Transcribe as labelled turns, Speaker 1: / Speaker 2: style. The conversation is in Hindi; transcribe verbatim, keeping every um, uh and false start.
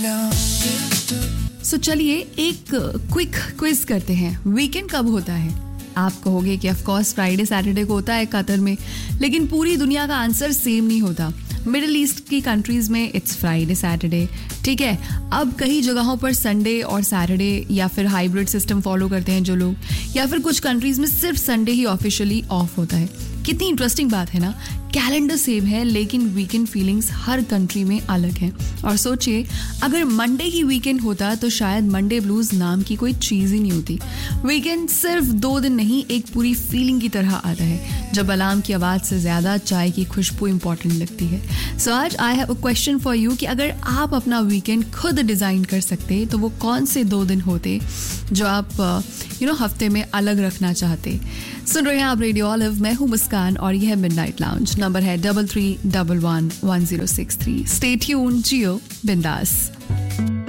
Speaker 1: सो so, चलिए एक क्विक क्विज करते हैं. वीकेंड कब होता है? आप कहोगे कि ऑफ कोर्स फ्राइडे सैटरडे को होता है कतर में, लेकिन पूरी दुनिया का आंसर सेम नहीं होता. मिडिल ईस्ट की कंट्रीज में इट्स फ्राइडे सैटरडे, ठीक है. अब कई जगहों पर संडे और सैटरडे या फिर हाइब्रिड सिस्टम फॉलो करते हैं जो लोग, या फिर कुछ कंट्रीज में सिर्फ संडे ही ऑफिशियली ऑफ होता है. कितनी इंटरेस्टिंग बात है ना. कैलेंडर सेम है लेकिन वीकेंड फीलिंग्स हर कंट्री में अलग हैं. और सोचिए अगर मंडे ही वीकेंड होता तो शायद मंडे ब्लूज नाम की कोई चीज़ ही नहीं होती. वीकेंड सिर्फ दो दिन नहीं, एक पूरी फीलिंग की तरह आता है जब अलार्म की आवाज़ से ज़्यादा चाय की खुशबू इंपॉर्टेंट लगती है. सो आज I have a question for you कि अगर आप अपना वीकेंड खुद डिज़ाइन कर सकते तो वो कौन से दो दिन होते जो आप यू नो हफ्ते में अलग रखना चाहते. सुन रहे हैं आप रेडियो ऑलिव, मैं हूँ मुस्कान और यह है मिडनाइट लाउंज. नंबर है double three double one one zero six three. Stay tuned, जियो बिंदास.